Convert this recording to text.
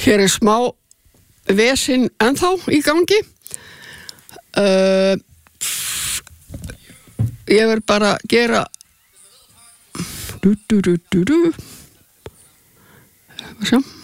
Hér smá vesinn ennþá í gangi. Ég verð bara að gera Sjá